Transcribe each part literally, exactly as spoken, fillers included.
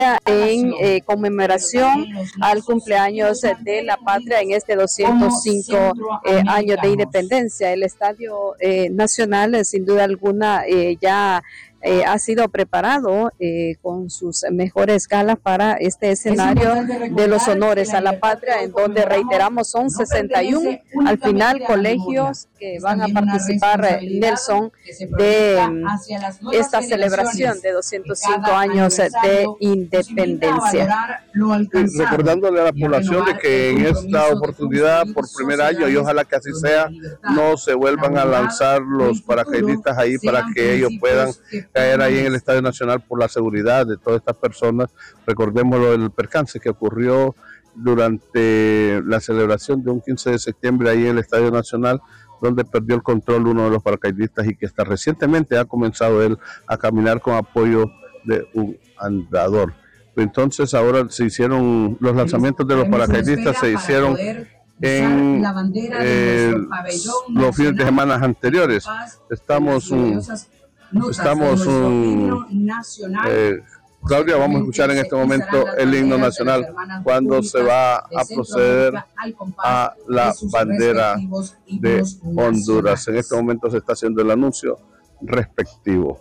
en eh, conmemoración al cumpleaños de la patria en este doscientos cinco eh, años de independencia. El Estadio eh, Nacional, eh, sin duda alguna, eh, ya eh, ha sido preparado eh, con sus mejores galas para este escenario de los honores a la patria, en donde, reiteramos, son sesenta y uno al final colegios que van a participar, Nelson, de esta celebración de doscientos cinco años de independencia. Recordándole a la población de que en esta oportunidad, por primer año, y ojalá que así sea, no se vuelvan a lanzar los paracaidistas ahí para que ellos puedan caer ahí en el Estadio Nacional por la seguridad de todas estas personas. Recordemos el percance que ocurrió durante la celebración de un quince de septiembre ahí en el Estadio Nacional, donde perdió el control uno de los paracaidistas y que hasta recientemente ha comenzado él a caminar con apoyo de un andador. Entonces ahora se hicieron los lanzamientos de los paracaidistas, se hicieron en eh, los fines de semana anteriores. Estamos un, estamos un, eh, Claudia, vamos a escuchar en este momento el himno nacional cuando se va a proceder a la bandera de Honduras. En este momento se está haciendo el anuncio respectivo.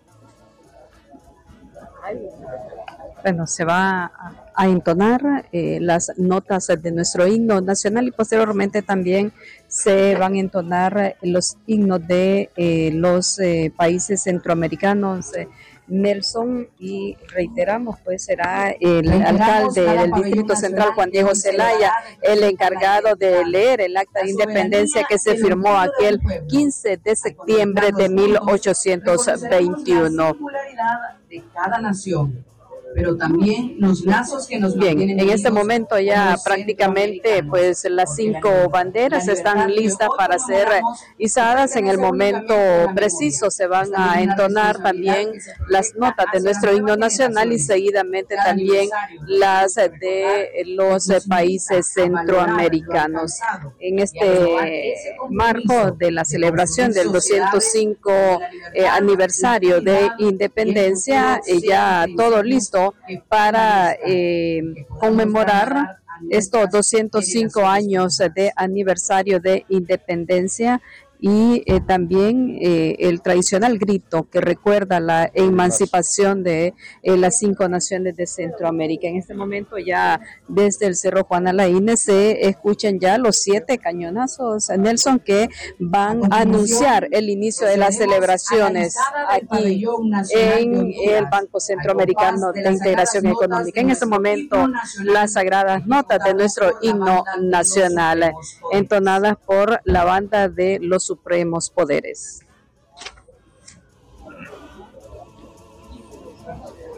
Bueno, se va a, a entonar eh, las notas de nuestro himno nacional y posteriormente también se van a entonar los himnos de eh, los eh, países centroamericanos. Eh, Nelson, y reiteramos, pues será el alcalde del Distrito Central, Juan Diego Zelaya, el encargado de leer el acta de independencia que se firmó aquel quince de septiembre de mil ochocientos veintiuno. De cada nación, pero también los lazos que nos bien, en este momento ya prácticamente pues las cinco banderas están listas para ser izadas. En el momento preciso se van a entonar también las notas de nuestro himno nacional y seguidamente también las de los países centroamericanos. En este marco de la celebración del doscientos cinco eh, aniversario de independencia, eh, ya todo listo para eh, conmemorar estos doscientos cinco años de aniversario de independencia y eh, también eh, el tradicional grito que recuerda la emancipación de eh, las cinco naciones de Centroamérica. En este momento ya desde el Cerro Juan Alain se escuchan ya los siete cañonazos, Nelson, que van a anunciar el inicio de las celebraciones aquí en el Banco Centroamericano de Integración Económica. En este momento las sagradas notas de nuestro himno nacional entonadas por la banda de los supremos poderes.